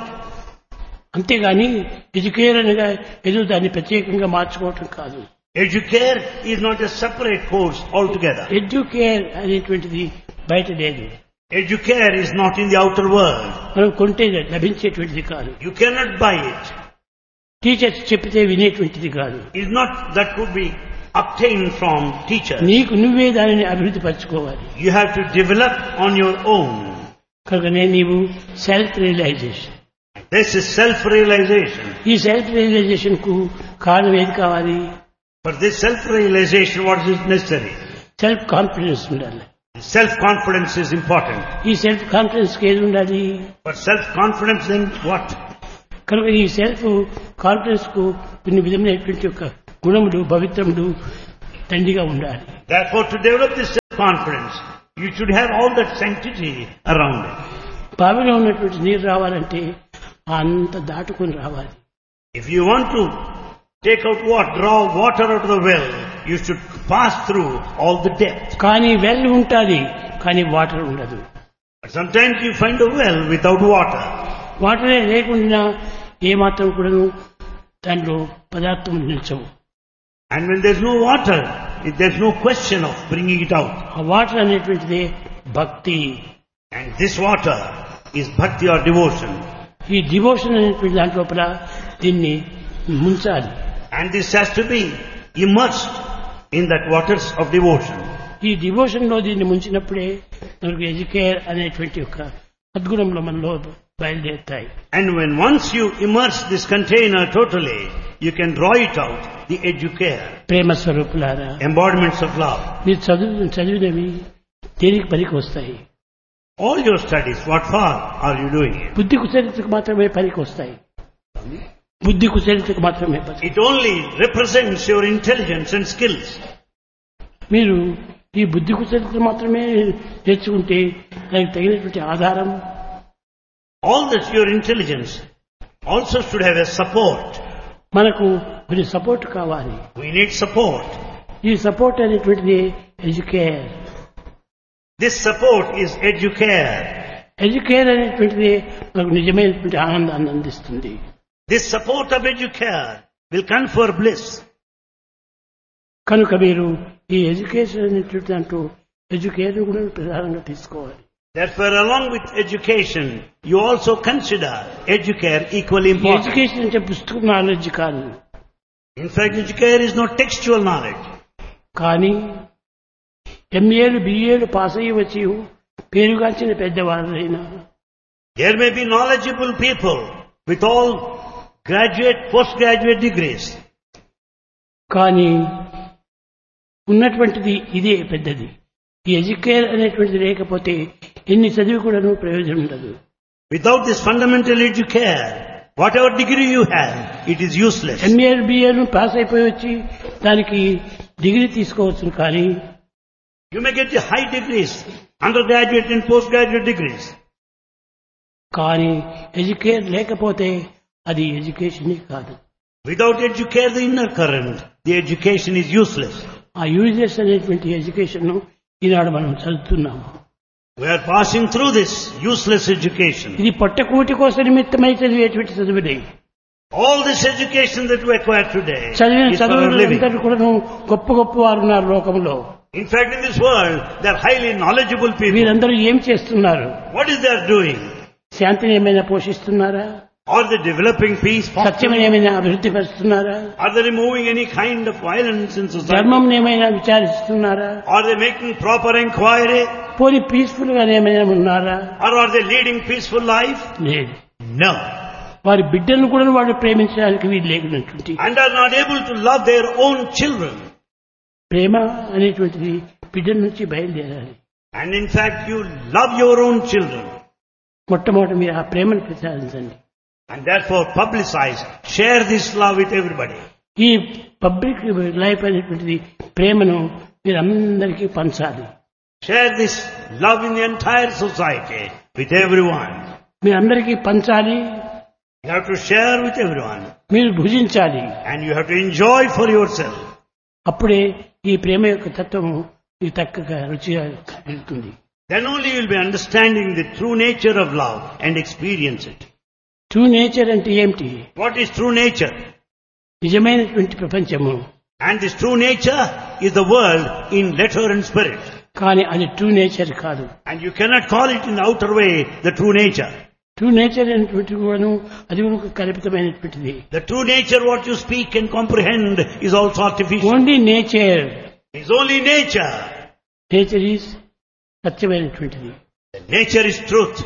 అంతేగాని ఎడ్యుకేర్ అనగా ఏదో దాన్ని ప్రత్యేకంగా మార్చుకోవటం కాదు. Educare is not a separate course altogether. Educare అనేటువంటిది బయట లేదు, Educare is not in the outer world. మనం కొంటే లభించేటువంటిది కాదు. You cannot buy it. Teachers చెప్పితే వినేటువంటిది కాదు. It is not that could be obtained from teachers. నీకు నువ్వే దానిని అభివృద్ధి పరచుకోవాలి. You have to develop on your own. కనుకనే నీవు self realisation. This is self-realization. ఈ సెల్ఫ్ రియలైజేషన్ కు కారణం ఏది కావాలి? For this self-realization, what is necessary? Self confidence ఉండాలి. Self-confidence is important. ఈ సెల్ఫ్ కాన్ఫిడెన్స్ కి ఏది ఉండాలి? For self-confidence, then what? కనుక ఈ సెల్ఫ్ కాన్ఫిడెన్స్ కు కొన్ని విధమైనటువంటి యొక్క గుణములు పవిత్రములు దండిగా ఉండాలి. Therefore, to develop this self-confidence, you should have all that sanctity around it. బావిలో ఉన్నటువంటి నీరు రావాలంటే అంత దాటుకొని రావాలి. If you want to take out water, draw water out of the well, you should pass through all the depth. కానీ well ఉంటుంది, కానీ వాటర్ ఉండదు. But sometimes you find a well without water. వాటరే లేకుండా ఏమాత్రం కూడాను దాంట్లో పదార్థం నిల్చవు. And when there's no water, there's no question of bringing it out. ఆ వాటర్ అనేటువంటిది భక్తి. And this water is bhakti or devotion. ఈ డివోషన్ అనేటువంటి దాంట్ లోపల దీన్ని ముంచాలి. And this has to be immersed in that waters of devotion. ఈ devotion లో దీన్ని ముంచినప్పుడే మనకు ఎడ్యుకేర్ అనేటువంటి ఒక సద్గుణంలో మనలో బయలుదేరుతాయి. And when once you immerse this container totally, you can draw it out, the educare, ప్రేమ స్వరూపులారా, embodiments of love. మీరు చదివినవి దేనికి పనికి వస్తాయి? All your studies, what for are you doing it? బుద్ధి కుశలితకు మాత్రమే పనికి వస్తాయి. బుద్ధి కుశలితకు మాత్రమే పనికి. It only represents your intelligence and skills. మీరు ఈ బుద్ధి కుశలితకు మాత్రమే నేర్చుకుంటే దానికి తగినటువంటి ఆధారం All this your intelligence also should have a support. మనకు కొన్ని సపోర్ట్ కావాలి. We need support. ఈ సపోర్ట్ అనేటువంటిది educare. This support is educare. Educare అనేటువంటిది మనకు నిజమైనటువంటి ఆనందాన్ని అందిస్తుంది. This support of educare will confer bliss. కనుక మీరు ఈ ఎడ్యుకేషన్ అనేటువంటి దాంట్లో ఎడ్యుకేర్ కూడా ప్రధానంగా తీసుకోవాలి. Therefore, along with education, you also consider educare equally important. Education అంటే పుస్తక నాలెడ్జ్ కాదు. In fact, educare is not textual knowledge. కానీ ఎంఏలు బిఏలు పాస్ అయ్యి వచ్చి పేరుగాంచిన పెద్దవాళ్ళైనా There may be knowledgeable people with all graduate, postgraduate degrees. కానీ ఉన్నటువంటిది ఇదే పెద్దది. ఈ ఎడ్యుకేర్ అనేటువంటిది లేకపోతే ఎన్ని చదివి కూడాను ప్రయోజనం ఉండదు. Without this fundamental educare, whatever degree you have, it is useless. ఎంఏలు బిఏలు pass అయిపోయి వచ్చి దానికి డిగ్రీ తీసుకోవచ్చు, కానీ You may get the high degrees, undergraduate and postgraduate degrees. కానీ ఎడ్యుకేర్ లేకపోతే అది ఎడ్యుకేషన్ కాదు. Without educare, the inner current, the education is useless. ఆ యూజ్లెస్ అనేటువంటి ఎడ్యుకేషన్ ఈనాడు మనం చదువుతున్నాము. We are passing through this useless education. ఇది పొట్టకూటి కోసం నిమిత్తమై చదివేటువంటి చదువులే. All this education that we acquire today చదివిన is for our living. చదువులందరూ కూడా గొప్ప గొప్ప వారు ఉన్నారు లోకంలో. In fact, in this world, they are highly knowledgeable people. వీరందరూ ఏం చేస్తున్నారు? What is they are doing? శాంతిని ఏమైనా పోషిస్తున్నారా? Are they developing peace? సత్యమని ఏమైనా అభివృద్ధి పరుస్తున్నారా? Are they removing any kind of violence in society? ధర్మం ఏమైనా విచారిస్తున్నారా? Are they making proper inquiry? పోనీ పీస్ఫుల్ గా ఏమైనా ఉన్నారా? Or are they leading peaceful life? లేదు. No. వారి బిడ్డలను కూడా వాళ్ళు ప్రేమించడానికి వీలు లేకున్నటువంటి And are not able to love their own children. ప్రేమ అనేటువంటిది బిడ్డల నుంచి బయలుదేరాలి. And in fact, you love your own children. మొట్టమొదటి మీరు ఆ ప్రేమను ప్రచారించండి. And therefore publicize, share this love with everybody. ఈ పబ్లిక్ లైఫ్ అనేటువంటిది ప్రేమను మీరు అందరికీ పంచాలి. Share this love in the entire society with everyone. మీరు అందరికీ పంచాలి. You have to share with everyone. మీరు భుజించాలి. And you have to enjoy for yourself. అప్పుడే ఈ ప్రేమ యొక్క తత్వము మీకు చక్కగా రుచిగా వెళ్తుంది. Then only you will be understanding the true nature of love and experience it. True nature అంటే ఏమిటి? What is true nature? నిజమైనటువంటి ప్రపంచము. And this true nature is the world in letter and spirit. కానీ అది true nature కాదు. And you cannot call it in the outer way the true nature. True nature అనేటువంటి కూడాను అది ఒక కల్పితమైనటువంటిది. The true nature what you speak and comprehend is also artificial. Only nature. It's only nature. Nature is సత్యమైనటువంటిది. The nature is truth.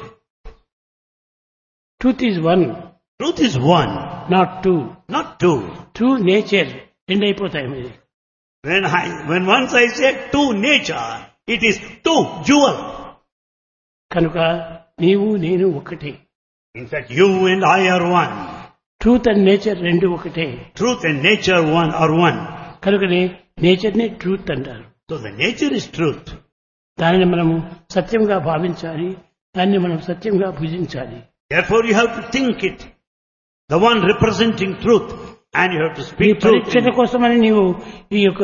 Truth is one. Truth is one, not two. not two. True nature రెండు అయిపోతాయి మీరు. When once I say two nature, it is two jewel. కనుక నీవు నేను ఒకటే. In fact, you and I are one. Truth and nature రెండు ఒకటే. Truth and nature one are one. కనుకనే నేచర్ ని ట్రూత్ అంటారు. So the nature is truth. దానిని మనము సత్యంగా భావించాలి. దాన్ని మనం సత్యంగా భుజించాలి. Therefore you have to think it, the one representing truth, and you have to ఈ speak truth. పరీక్షల కోసమని నీవు ఈ యొక్క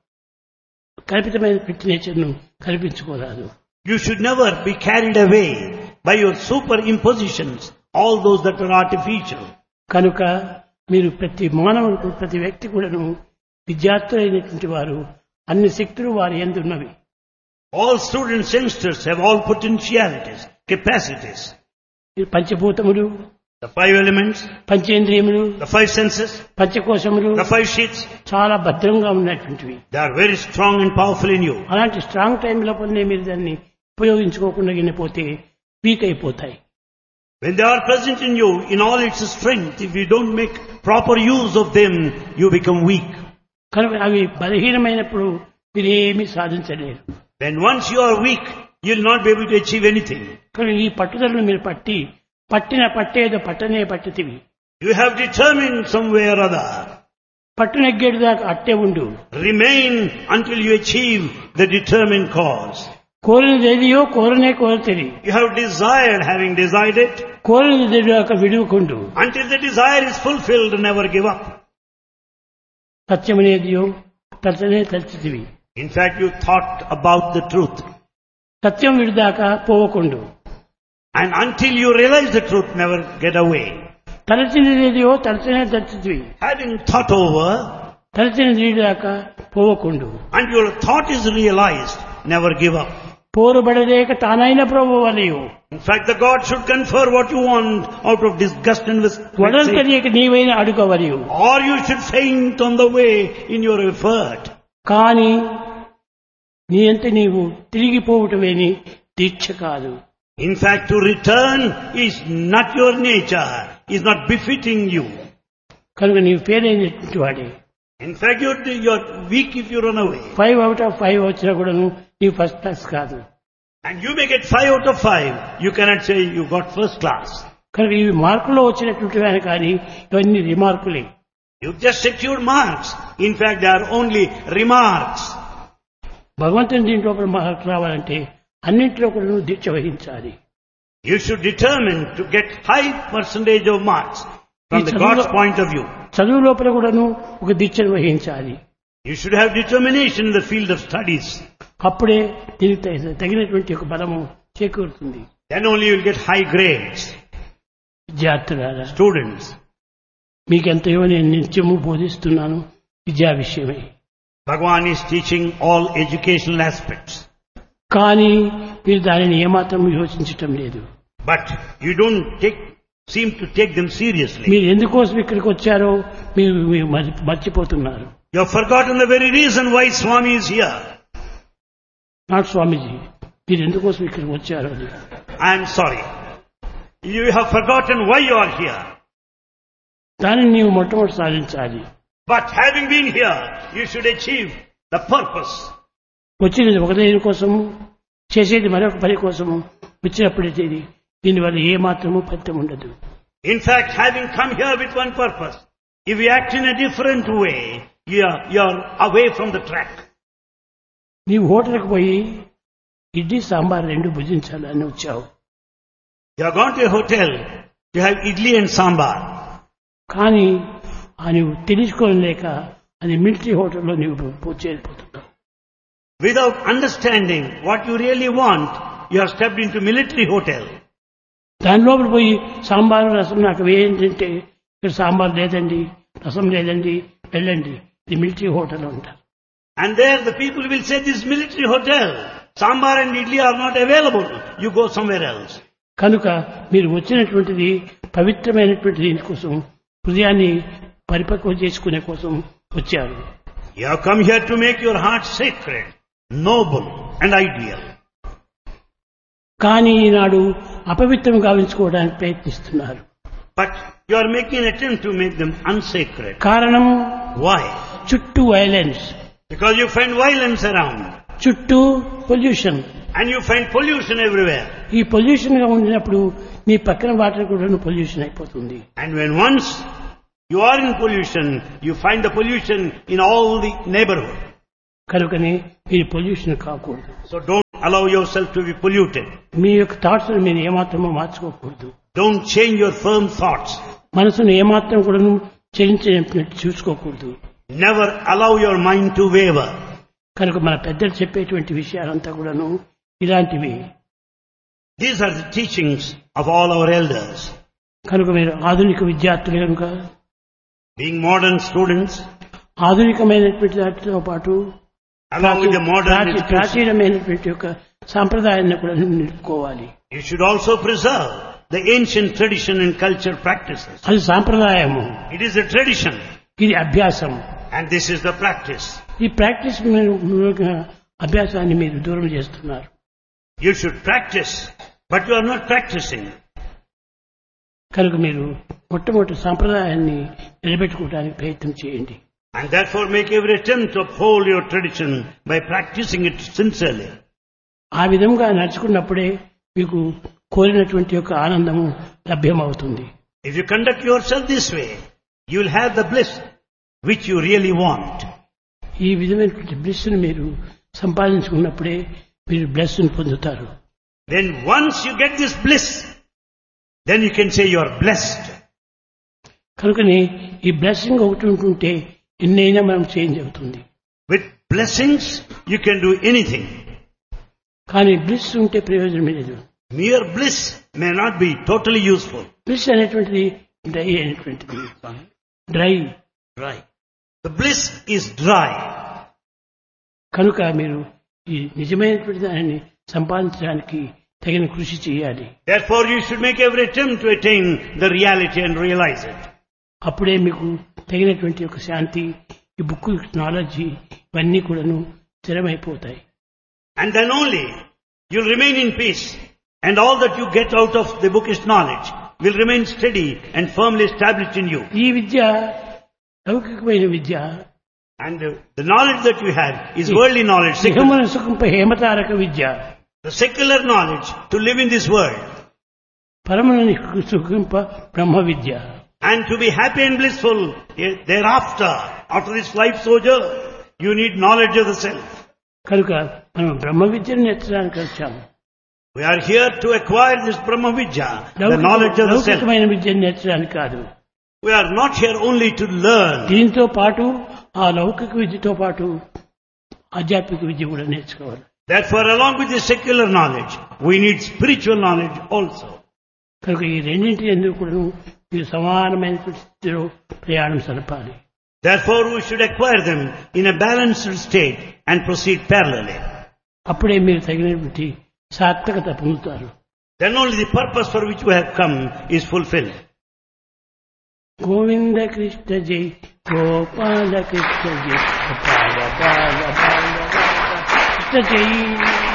కల్పితమైన నేచర్ ను కల్పించుకోరాదు. You should never be carried away by your superimpositions, all those that are artificial. కనుక మీరు ప్రతి మానవుడు ప్రతి వ్యక్తి కూడాను విద్యార్థులైనటువంటి వారు అన్ని శక్తులు వారి యందు ఉన్నవి. All students, youngsters have all potentialities, capacities. పంచభూతములు, The five elements, పంచేంద్రియములు, the five senses, పంచకోశములు the five sheets, చాలా భద్రంగా ఉన్నటువంటివి. they are very strong and powerful in you. అలాంటి స్ట్రాంగ్ టైం లోపలనే మీరు దాన్ని ఉపయోగించుకోకుండా పోతే వీక్ అయిపోతాయి. When they are present in you, in all its strength, if you don't make proper use of them, you become weak. కనుక అవి బలహీనమైనప్పుడు మీరు ఏమీ సాధించలేరు. When once you are weak, you will not be able to achieve anything. కనుక ఈ పట్టుదలను మీరు పట్టేదో పట్టనే పట్టితివి. You have determined some way or other. పట్టునెగ్గేడు దాకా అట్టే ఉండు. Remain until you achieve the determined cause. కోరినదేదియో కోరితేది. You have desired, having desired it. కోరినది దాకా విడువకుండు. Until the desire is fulfilled, never give up. సత్యమనేదియో తలచనే తలచితివి. In fact, you thought about the truth. Satyam విడిదాకా పోవకుండు. And until you realize the truth, never get away. తలచినదేదియో తలచనే తలచితివి. Having thought over, తలచినది దాకా పోవకుండు. until your thought is realized, never give up. పోరుబడలేక తానైన ప్రభువలయు. In fact, the God should confer what you want out of disgust and వడంతరియక నీవైన అడుగవలయు. or you should faint on the way in your effort. కానీ నీ అంత నీవు తిరిగిపోవటమేని దీక్ష కాదు. In fact, to return is not your nature, is not befitting you. కనుక నీవు fail అయినటువంటి వాడే. In fact, you're weak if you run away. 5 out of 5 వచ్చినా కూడా నీవు ఫస్ట్ క్లాస్ కాదు. And you may get 5 out of 5. You cannot say you got first class. కనుక ఇవి మార్కులో వచ్చినటువంటి కానీ ఇవన్నీ రిమార్కులే. You just secured marks. In fact, they are only remarks. భగవంతుని దీంట్లో మార్కు రావాలంటే అన్నింటిలో కూడా నువ్వు దీక్ష వహించాలి. You should determine to get high percentage of marks from the God's point of view. చదువు లోపల కూడాను ఒక దీక్షను వహించాలి. You should have determination in the field of studies. అప్పుడే దీనికి తగినటువంటి ఒక బలము చేకూరుతుంది. Then only you will get high grades. విద్యార్థులారా, Students, మీకెంతయో నేను నిత్యము బోధిస్తున్నాను విద్యా విషయమై. Bhagavan is teaching all educational aspects. కానీ మీరు దానిని ఏమాత్రం యోచించటం లేదు. But you don't seem to take them seriously. మీరు ఎందుకోసం ఇక్కడికి వచ్చారో మీరు మర్చిపోతున్నారు. You have forgotten the very reason why Swami is here. Not స్వామీజీ, మీరు ఎందుకోసం ఇక్కడికి వచ్చారో అని. I am sorry. You have forgotten why you are here. దానిని నీవు మొట్టమొదటి సాధించాలి. But having been here, you should achieve the purpose. వచ్చినది ఒక దేని కోసము, చేసేది మరొక పని కోసము వచ్చినప్పుడైతే దీనివల్ల ఏ మాత్రము ఫలితం ఉండదు. In fact, having come here with one purpose, if you act in a different way, you are away from the track. నీవు హోటల్కి పోయి ఇడ్లీ సాంబార్ రెండు భుజించాలని వచ్చావు. You have gone to a hotel to have idli and sambar. కానీ నువ్వు తెలుసుకోలేక అది military హోటల్లో నీవు చేరిపోతున్నావు. Without understanding what you really want, you have stepped into military hotel. దాని లోపల పోయి సాంబారు రసం నాకు ఏంటంటే ఇక్కడ సాంబార్ లేదండి, రసం లేదండి, వెళ్ళండి, ఇది మిలిటరీ హోటల్ అంటారు. And there the people will say, this military hotel, sambar and idli are not available. You go somewhere else. కనుక మీరు వచ్చినటువంటిది పవిత్రమైనటువంటి దీనికోసం, హృదయాన్ని పరిపక్వం చేసుకునే కోసం వచ్చారు. You have come here to make your heart sacred, noble and ideal. కానీ ఈనాడు అపవిత్రం గావించుకోవడానికి ప్రయత్నిస్తున్నారు. But you are making an attempt to make them unsacred. కారణము Why? చుట్టూ violence, Because you find violence around. చుట్టూ pollution. And you find pollution everywhere. ఈ pollution గా ఉండినప్పుడు మీ పక్కన water కూడా పొల్యూషన్ అయిపోతుంది. And when once you are in pollution, you find the pollution in all the neighborhood. కనుకనే మీరు pollution కాకూడదు. So don't allow yourself to be polluted. మీ యొక్క thoughts మీరు ఏమాత్రమో మార్చుకోకూడదు. Don't change your firm thoughts. మనసును ఏమాత్రం కూడా చెలించినట్టు చూసుకోకూడదు. Never allow your mind to waver. కనుక మన పెద్దలు చెప్పేటువంటి విషయాలంతా కూడాను ఇలాంటివి. These are the teachings of all our elders. కనుక మీరు ఆధునిక విద్యార్థులు కనుక, Being modern students, ఆధునికమైనటువంటి వాటితో పాటు allow with the modern education. ప్రాచీనమైనటువంటి యొక్క సాంప్రదాయాన్ని కూడా నిలుపుకోవాలి. You should also preserve the ancient tradition and culture practices. అది సాంప్రదాయము, It is a tradition ఇది అభ్యాసం. and this is the practice. ఈ ప్రాక్టీస్ అభ్యాసాన్ని మీరు దూరం చేస్తున్నారు. You should practice, but you are not practicing. కనుక మీరు మొట్టమొదటి సాంప్రదాయాన్ని నిలబెట్టుకోవడానికి ప్రయత్నం చేయండి. And therefore make every attempt to uphold your tradition by practicing it sincerely. ఆ విధంగా నడుచుకున్నప్పుడే మీకు కోరినటువంటి యొక్క ఆనందము లభ్యమవుతుంది. If you conduct yourself this way, you will have the bliss which you really want. ఈ విధమైనటువంటి బ్లెస్సును మీరు సంపాదించుకున్నప్పుడే మీరు బ్లెస్సును పొందుతారు. Then once you get this bliss, then you can say you are blessed. కనుకనే ఈ బ్లెస్సింగ్ ఒకటి ఉంటుంటే ఎన్నైనా మనం చేంజ్ అవుతుంది. With blessings, you can do anything. కానీ బ్లిస్ ఉంటే ప్రయోజనం లేదు. Mere bliss may not be totally useful. Bliss అనేటువంటిది డ్రై అనేటువంటిది, dry. The bliss is dry. కనుక మీరు ఈ నిజమైనటువంటి దానిని సంపాదించడానికి తగిన కృషి చేయాలి. Therefore, you should make every attempt to attain the reality and realize it. అప్పుడే మీకు తగినటువంటి ఒక శాంతి, ఈ బుక్ నాలెడ్జ్ ఇవన్నీ కూడాను స్థిరమైపోతాయి. And then only you'll remain in peace, and all that you get out of the bookish knowledge will remain steady and firmly established in you. ఈ విద్య లౌకికమైన విద్య. And the knowledge that you have is worldly knowledge, సుఖమున సుఖంపై హేమతారక Vidya. the secular knowledge to live in this world. పరముని సుఖంప Brahma Vidya. And to be happy and blissful thereafter, after this life sojourn, you need knowledge of the self. కనుక మనం బ్రహ్మ విద్యను నేర్చడానికి వచ్చాము. We are here to acquire this Brahma Vidya, the knowledge of the self. లౌకికమైన విద్యను నేర్చడానికి కాదు. We are not here only to learn. దీంతో పాటు ఆ లౌకిక విద్యతో పాటు ఆధ్యాత్మిక విద్య కూడా నేర్చుకోవాలి. Therefore, along with the secular knowledge, we need spiritual knowledge also. కనుక ఈ రెండింటి ఎందుకు కూడా ఈ సమానమైన స్థితిలో ప్రయాణం సరపాలి. Therefore, we should acquire them in a balanced state and proceed parallelly. అప్పుడే మీరు తగినటువంటి సార్థకత పొందుతారు. Then only the purpose for which we have come is fulfilled. Govinda Krishna జై గోపాల కృష్ణ జై గోపాల బాల బాల బాల కృష్ణ జై.